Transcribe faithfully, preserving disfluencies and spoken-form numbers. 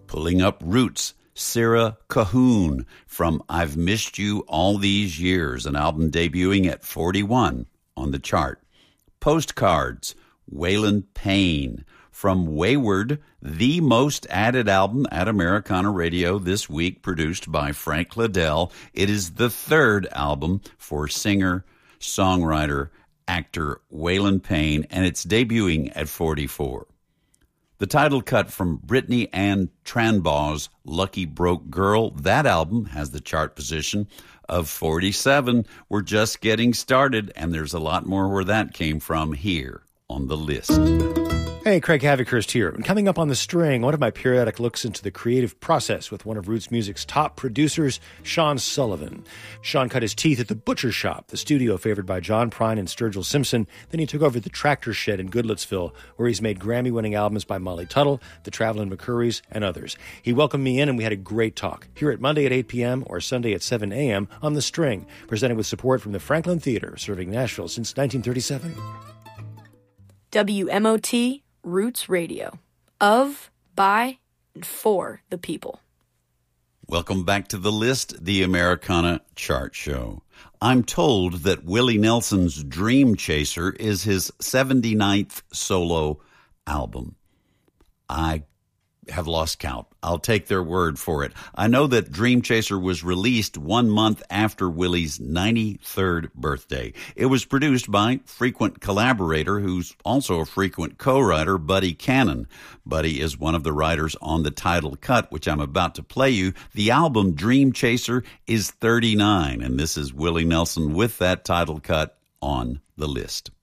Pulling up roots, Sarah Cahoon from I've Missed You All These Years, an album debuting at forty-one on the chart. Postcards, Waylon Payne from Wayward, the most added album at Americana Radio this week, produced by Frank Liddell. It is the third album for singer, songwriter, actor Waylon Payne, and it's debuting at forty-four. The title cut from Brittany Ann Tranbaugh's Lucky Broke Girl, that album has the chart position of forty-seven. We're just getting started, and there's a lot more where that came from here on the list. Hey, Craig Havikhurst here. And coming up on The String, one of my periodic looks into the creative process with one of Roots Music's top producers, Sean Sullivan. Sean cut his teeth at the Butcher Shop, the studio favored by John Prine and Sturgill Simpson. Then he took over the Tractor Shed in Goodlettsville, where he's made Grammy-winning albums by Molly Tuttle, the Travelin' McCurries, and others. He welcomed me in, and we had a great talk. Here at Monday at eight p.m. or Sunday at seven a.m. on The String, presented with support from the Franklin Theater, serving Nashville since nineteen thirty-seven. W M O T Roots Radio. Of, by, and for the people. Welcome back to The List, the Americana Chart Show. I'm told that Willie Nelson's Dream Chaser is his seventy-ninth solo album. I have lost count. I'll take their word for it. I know that Dream Chaser was released one month after Willie's ninety-third birthday. It was produced by frequent collaborator, who's also a frequent co-writer, Buddy Cannon. Buddy is one of the writers on the title cut, which I'm about to play you. The album Dream Chaser is thirty-nine, and this is Willie Nelson with that title cut on the list.